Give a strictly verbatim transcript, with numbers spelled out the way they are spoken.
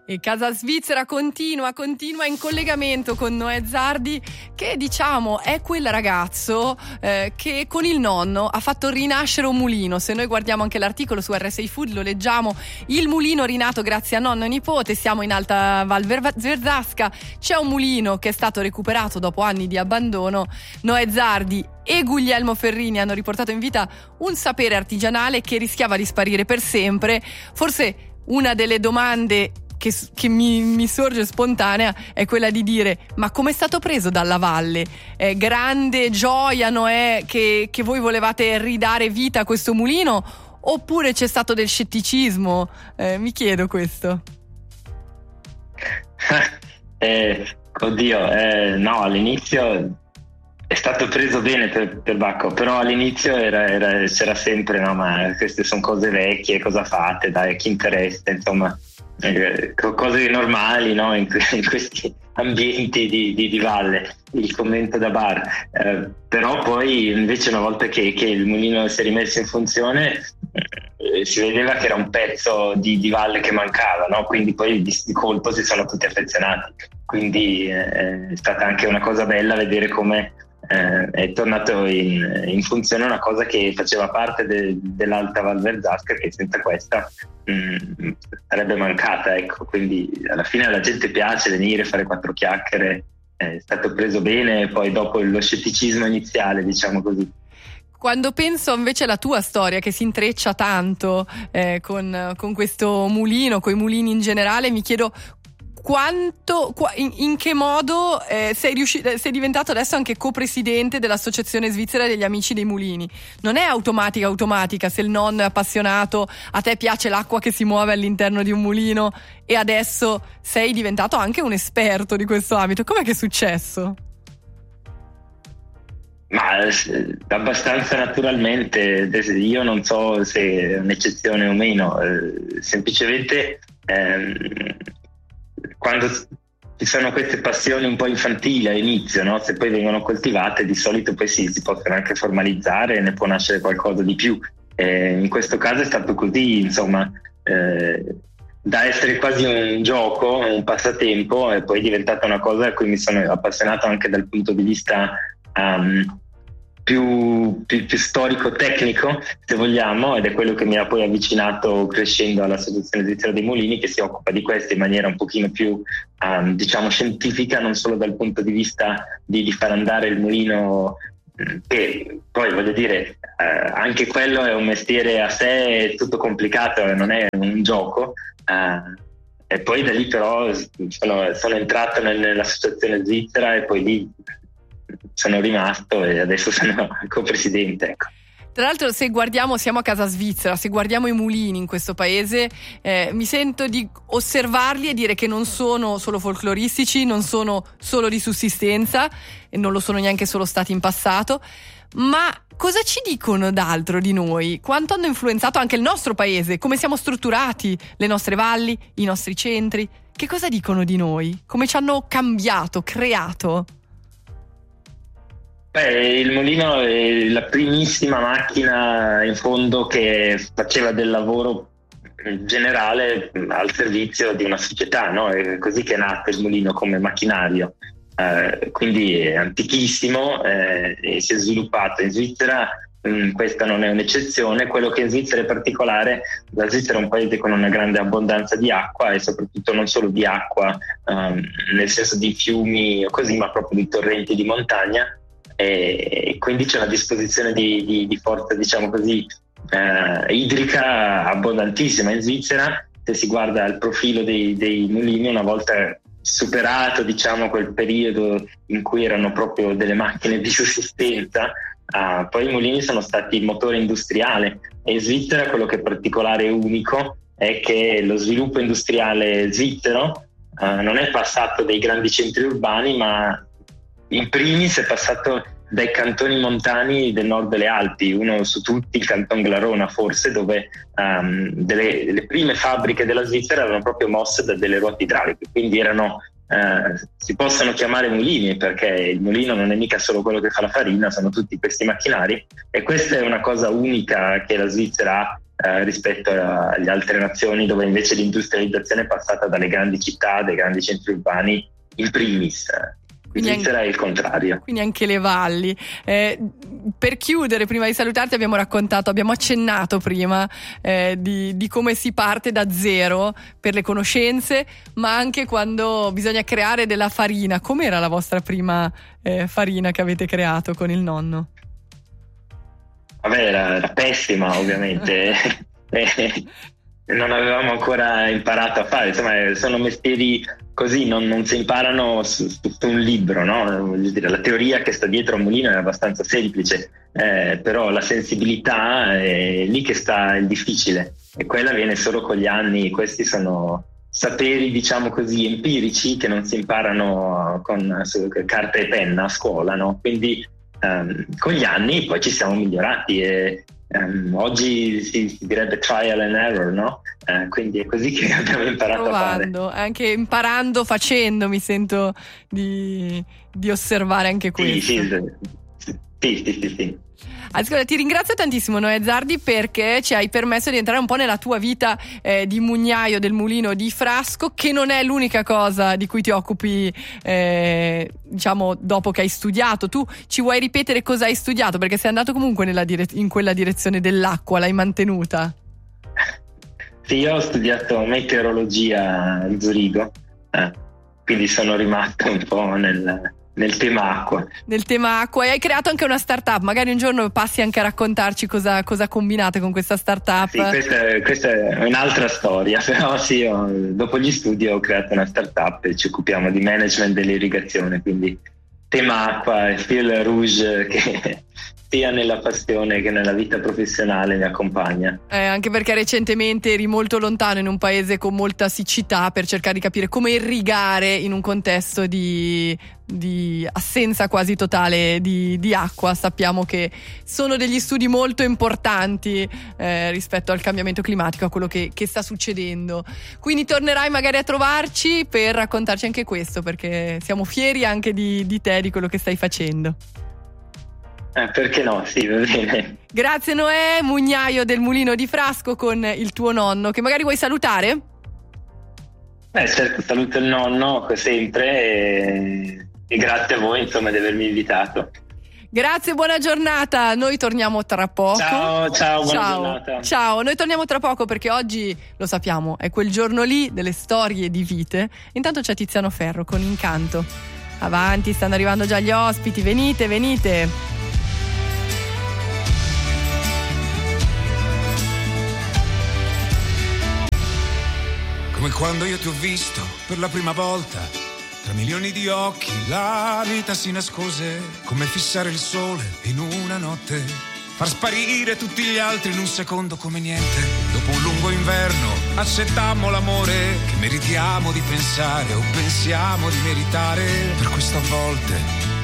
E Casa Svizzera continua, continua in collegamento con Noè Zardi, che diciamo è quel ragazzo eh, che con il nonno ha fatto rinascere un mulino. Se noi guardiamo anche l'articolo su R S I Food lo leggiamo, il mulino rinato grazie a nonno e nipote. Siamo in Alta Val Verzasca, c'è un mulino che è stato recuperato dopo anni di abbandono. Noè Zardi e Guglielmo Ferrini hanno riportato in vita un sapere artigianale che rischiava di sparire per sempre. Forse una delle domande che, che mi, mi sorge spontanea è quella di dire: ma come è stato preso dalla valle? Eh, grande gioia, Noè, che, che voi volevate ridare vita a questo mulino, oppure c'è stato del scetticismo? Eh, mi chiedo questo. eh, oddio, eh, no, all'inizio è stato preso bene per, per Bacco, però all'inizio era, era, c'era sempre: no, ma queste sono cose vecchie, cosa fate? Dai, chi interessa? Insomma, eh, cose normali, no? In, in questi ambienti di, di, di valle, il commento da bar. Eh, però poi invece una volta che, che il mulino si è rimesso in funzione, eh, si vedeva che era un pezzo di, di valle che mancava, no? Quindi poi di, di colpo si sono tutti affezionati. Quindi eh, è stata anche una cosa bella vedere come Eh, è tornato in, in funzione una cosa che faceva parte de, dell'Alta Val Verzasca, che senza questa mh, sarebbe mancata, ecco. Quindi alla fine alla gente piace venire, fare quattro chiacchiere, è stato preso bene poi dopo lo scetticismo iniziale, diciamo così. Quando penso invece alla tua storia, che si intreccia tanto eh, con, con questo mulino, con i mulini in generale, mi chiedo quanto, in, in che modo eh, sei riuscito, sei diventato adesso anche copresidente dell'Associazione Svizzera degli Amici dei Mulini. Non è automatica automatica, se il nonno è appassionato, a te piace l'acqua che si muove all'interno di un mulino e adesso sei diventato anche un esperto di questo ambito. Com'è che è successo? Ma abbastanza naturalmente. Io non so se è un'eccezione o meno, eh, semplicemente ehm, quando ci sono queste passioni un po' infantili all'inizio, no? Se poi vengono coltivate, di solito poi si, si possono anche formalizzare e ne può nascere qualcosa di più. Eh, in questo caso è stato così, insomma, eh, da essere quasi un gioco, un passatempo, e poi è diventata una cosa a cui mi sono appassionato anche dal punto di vista um, più, più, più storico-tecnico, se vogliamo, ed è quello che mi ha poi avvicinato crescendo all'Associazione Svizzera dei Mulini, che si occupa di questo in maniera un pochino più um, diciamo scientifica, non solo dal punto di vista di, di far andare il mulino, che poi voglio dire eh, anche quello è un mestiere a sé, è tutto complicato, non è un gioco. Uh, e poi da lì però sono, sono entrato nel, nell'Associazione Svizzera e poi lì sono rimasto e adesso sono copresidente, ecco. Tra l'altro, se guardiamo, siamo a Casa Svizzera, se guardiamo i mulini in questo paese, eh, mi sento di osservarli e dire che non sono solo folcloristici, non sono solo di sussistenza e non lo sono neanche solo stati in passato, ma cosa ci dicono d'altro di noi? Quanto hanno influenzato anche il nostro paese? Come siamo strutturati? Le nostre valli? I nostri centri? Che cosa dicono di noi? Come ci hanno cambiato, creato? Beh, il mulino è la primissima macchina in fondo che faceva del lavoro generale al servizio di una società, no? È così che è nato il mulino, come macchinario. Uh, quindi è antichissimo eh, e si è sviluppato in Svizzera. Mh, questa non è un'eccezione. Quello che in Svizzera è particolare: la Svizzera è un paese con una grande abbondanza di acqua, e soprattutto non solo di acqua um, nel senso di fiumi o così, ma proprio di torrenti di montagna, e quindi c'è una disposizione di, di, di forza, diciamo così, eh, idrica abbondantissima in Svizzera. Se si guarda il profilo dei, dei mulini, una volta superato, diciamo, quel periodo in cui erano proprio delle macchine di sussistenza, uh, poi i mulini sono stati il motore industriale. E in Svizzera quello che è particolare e unico è che lo sviluppo industriale svizzero uh, non è passato dai grandi centri urbani, ma in primis è passato dai cantoni montani del nord delle Alpi, uno su tutti il Canton Glarona forse, dove um, delle, le prime fabbriche della Svizzera erano proprio mosse da delle ruote idrauliche, quindi erano eh, si possono chiamare mulini, perché il mulino non è mica solo quello che fa la farina, sono tutti questi macchinari. E questa è una cosa unica che la Svizzera ha, eh, rispetto a- alle altre nazioni dove invece l'industrializzazione è passata dalle grandi città, dai grandi centri urbani in primis. In Svizzera è il contrario. Quindi anche le valli. Eh, per chiudere, prima di salutarti, abbiamo raccontato, abbiamo accennato prima eh, di, di come si parte da zero per le conoscenze, ma anche quando bisogna creare della farina. Com'era la vostra prima eh, farina che avete creato con il nonno? Vabbè, era, era pessima, ovviamente. Non avevamo ancora imparato a fare, insomma, sono mestieri così, non, non si imparano su, su, su un libro, no? Voglio dire, la teoria che sta dietro a un mulino è abbastanza semplice, eh, però la sensibilità è lì che sta il difficile, e quella viene solo con gli anni. Questi sono saperi, diciamo così, empirici che non si imparano con su, carta e penna a scuola, no? Quindi ehm, con gli anni poi ci siamo migliorati e Um, oggi si, si direbbe trial and error, no? Uh, quindi è così che abbiamo imparato Provando, a fare. Anche imparando, facendo, mi sento di, di osservare anche questo. Sì, sì, sì, sì, sì, sì. Ascolta, ti ringrazio tantissimo, Noè Zardi, perché ci hai permesso di entrare un po' nella tua vita eh, di mugnaio del mulino di Frasco, che non è l'unica cosa di cui ti occupi, eh, diciamo, dopo che hai studiato. Tu ci vuoi ripetere cosa hai studiato? Perché sei andato comunque nella dire- in quella direzione dell'acqua, l'hai mantenuta? Sì, io ho studiato meteorologia a Zurigo, eh, quindi sono rimasto un po' nel... nel tema acqua. Nel tema acqua, e hai creato anche una startup. Magari un giorno passi anche a raccontarci cosa, cosa combinate con questa startup. Sì, questa è, questa è un'altra storia, però sì, ho, dopo gli studi ho creato una startup e ci occupiamo di management dell'irrigazione, quindi tema acqua e fil rouge che sia nella passione che nella vita professionale mi accompagna. Eh, anche perché recentemente eri molto lontano in un paese con molta siccità per cercare di capire come irrigare in un contesto di, di assenza quasi totale di, di acqua. Sappiamo che sono degli studi molto importanti eh, rispetto al cambiamento climatico, a quello che, che sta succedendo. Quindi tornerai magari a trovarci per raccontarci anche questo, perché siamo fieri anche di, di te, di quello che stai facendo. Eh, perché no? Sì, va bene. Grazie Noè, mugnaio del mulino di Frasco, con il tuo nonno, che magari vuoi salutare? Beh, certo, saluto il nonno sempre e, e grazie a voi, insomma, di avermi invitato. Grazie, buona giornata. Noi torniamo tra poco. Ciao, ciao, buona ciao, giornata. Ciao, noi torniamo tra poco perché oggi, lo sappiamo, è quel giorno lì delle storie di vite. Intanto c'è Tiziano Ferro con Incanto. Avanti, stanno arrivando già gli ospiti. Venite, venite. Come quando io ti ho visto per la prima volta, tra milioni di occhi la vita si nascose, come fissare il sole in una notte, far sparire tutti gli altri in un secondo come niente. Dopo un lungo inverno accettammo l'amore che meritiamo di pensare o pensiamo di meritare. Per questa volte